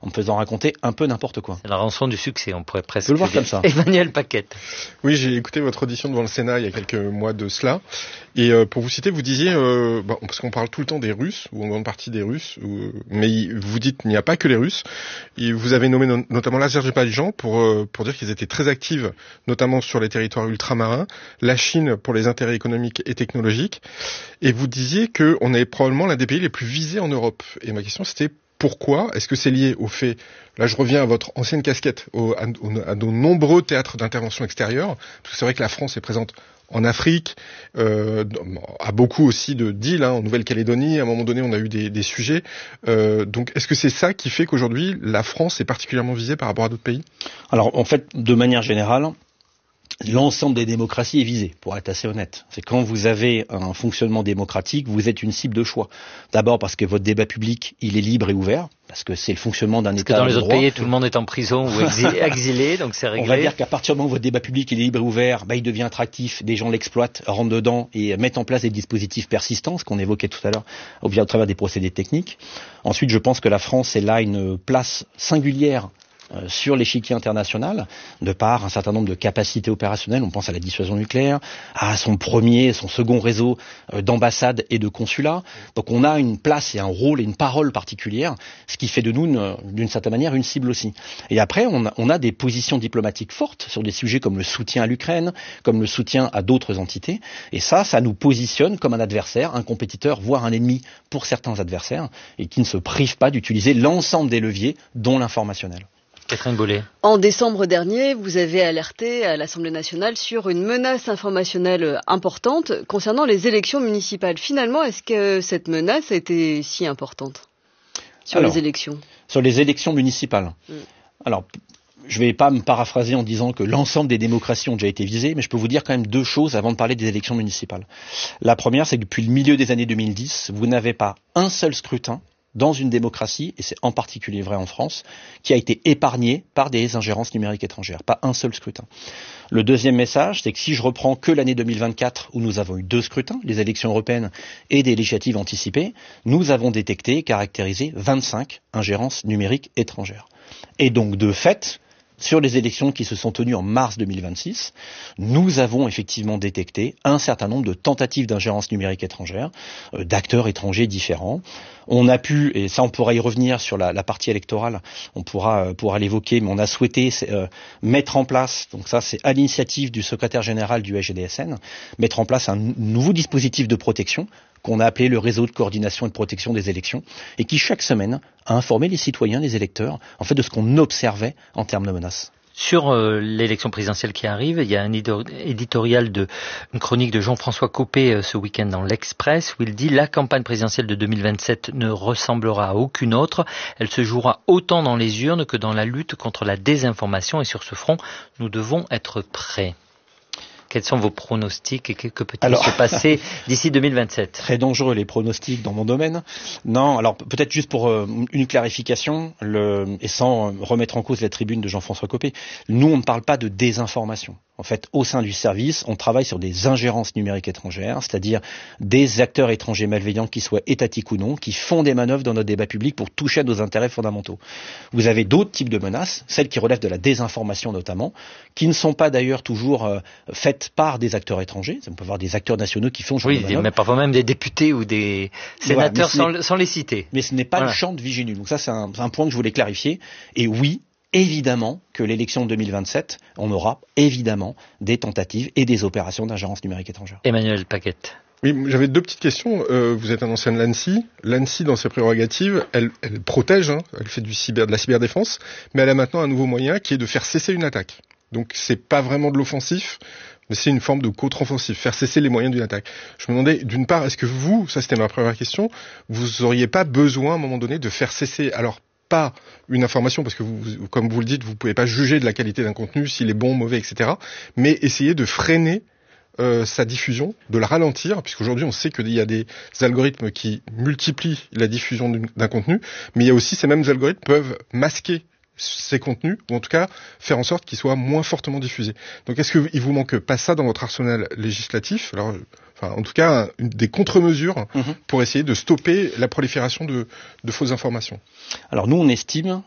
me faisant raconter un peu n'importe quoi. C'est la rançon du succès, on pourrait presque le voir comme ça. Emmanuel Paquette. Oui, j'ai écouté votre audition devant le Sénat il y a quelques mois de cela. Et pour vous citer, vous disiez, parce qu'on parle tout le temps des Russes, ou en grande partie des Russes, mais vous dites qu'il n'y a pas que les Russes. Et vous avez nommé notamment l'Azerbaïdjan pour dire qu'ils étaient très actifs, notamment sur les territoires ultramarins, la Chine pour les intérêts économiques et technologiques. Et vous disiez qu'on est probablement l'un des pays les plus visés en Europe. Et ma question, c'était pourquoi? Est-ce que c'est lié au fait, là je reviens à votre ancienne casquette, à nos nombreux théâtres d'intervention extérieure, parce que c'est vrai que la France est présente en Afrique, a beaucoup aussi de deals, en Nouvelle-Calédonie, à un moment donné on a eu des sujets. Donc est-ce que c'est ça qui fait qu'aujourd'hui la France est particulièrement visée par rapport à d'autres pays? Alors en fait, de manière générale, l'ensemble des démocraties est visé, pour être assez honnête. C'est quand vous avez un fonctionnement démocratique, vous êtes une cible de choix. D'abord parce que votre débat public, il est libre et ouvert, parce que c'est le fonctionnement d'un État de droit. Parce que dans les autres pays, tout le monde est en prison ou exilé, donc c'est réglé. On va dire qu'à partir du moment où votre débat public il est libre et ouvert, il devient attractif, des gens l'exploitent, rentrent dedans et mettent en place des dispositifs persistants, ce qu'on évoquait tout à l'heure, au travers des procédés techniques. Ensuite, je pense que la France est là une place singulière sur l'échiquier international, de par un certain nombre de capacités opérationnelles. On pense à la dissuasion nucléaire, à son second réseau d'ambassades et de consulats. Donc on a une place et un rôle et une parole particulière, ce qui fait de nous, d'une certaine manière, une cible aussi. Et après, on a des positions diplomatiques fortes sur des sujets comme le soutien à l'Ukraine, comme le soutien à d'autres entités. Et ça nous positionne comme un adversaire, un compétiteur, voire un ennemi pour certains adversaires, et qui ne se prive pas d'utiliser l'ensemble des leviers, dont l'informationnel. Catherine Bollet. En décembre dernier, vous avez alerté à l'Assemblée nationale sur une menace informationnelle importante concernant les élections municipales. Finalement, est-ce que cette menace a été si importante sur les élections? Sur les élections municipales. Alors, je ne vais pas me paraphraser en disant que l'ensemble des démocraties ont déjà été visées, mais je peux vous dire quand même deux choses avant de parler des élections municipales. La première, c'est que depuis le milieu des années 2010, vous n'avez pas un seul scrutin dans une démocratie, et c'est en particulier vrai en France, qui a été épargné par des ingérences numériques étrangères. Pas un seul scrutin. Le deuxième message, c'est que si je reprends que l'année 2024, où nous avons eu 2 scrutins, les élections européennes et des législatives anticipées, nous avons détecté et caractérisé 25 ingérences numériques étrangères. Et donc, de fait, sur les élections qui se sont tenues en mars 2026, nous avons effectivement détecté un certain nombre de tentatives d'ingérence numérique étrangère, d'acteurs étrangers différents. On a pu, et ça on pourra y revenir sur la partie électorale, on pourra l'évoquer, mais on a souhaité mettre en place, donc ça c'est à l'initiative du secrétaire général du SGDSN, mettre en place un nouveau dispositif de protection qu'on a appelé le réseau de coordination et de protection des élections, et qui chaque semaine a informé les citoyens, les électeurs, en fait de ce qu'on observait en termes de menaces. Sur l'élection présidentielle qui arrive, il y a un éditorial une chronique de Jean-François Copé ce week-end dans l'Express où il dit « La campagne présidentielle de 2027 ne ressemblera à aucune autre. Elle se jouera autant dans les urnes que dans la lutte contre la désinformation et sur ce front, nous devons être prêts. » Quels sont vos pronostics et que peut-il se passer d'ici 2027? Très dangereux les pronostics dans mon domaine. Non, alors peut-être juste pour une clarification, et sans remettre en cause la tribune de Jean-François Copé, nous on ne parle pas de désinformation. En fait, au sein du service, on travaille sur des ingérences numériques étrangères, c'est-à-dire des acteurs étrangers malveillants, qui soient étatiques ou non, qui font des manœuvres dans notre débat public pour toucher à nos intérêts fondamentaux. Vous avez d'autres types de menaces, celles qui relèvent de la désinformation notamment, qui ne sont pas d'ailleurs toujours faites par des acteurs étrangers. On peut avoir des acteurs nationaux qui font ce genre de manœuvres. Mais parfois même des députés ou des sénateurs sans les citer. Mais ce n'est pas le champ de Viginum. Donc ça, c'est un point que je voulais clarifier. Et oui, évidemment que l'élection de 2027, on aura évidemment des tentatives et des opérations d'ingérence numérique étrangère. Emmanuel Paquette. Oui, j'avais 2 petites questions. Vous êtes un ancien de l'ANSSI. L'ANSSI, dans ses prérogatives, elle protège, elle fait de la cyberdéfense, mais elle a maintenant un nouveau moyen qui est de faire cesser une attaque. Donc c'est pas vraiment de l'offensif, mais c'est une forme de contre-offensif, faire cesser les moyens d'une attaque. Je me demandais, d'une part, est-ce que vous, ça c'était ma première question, vous auriez pas besoin à un moment donné de faire cesser, alors pas une information, parce que vous, comme vous le dites, vous pouvez pas juger de la qualité d'un contenu, s'il est bon, mauvais, etc., mais essayer de freiner sa diffusion, de la ralentir, puisqu'aujourd'hui on sait qu'il y a des algorithmes qui multiplient la diffusion d'un contenu, mais il y a aussi ces mêmes algorithmes peuvent masquer ces contenus, ou en tout cas faire en sorte qu'ils soient moins fortement diffusés. Donc est-ce qu'il vous manque pas ça dans votre arsenal législatif? Alors, en tout cas, des contre-mesures pour essayer de stopper la prolifération de fausses informations. Alors nous, on estime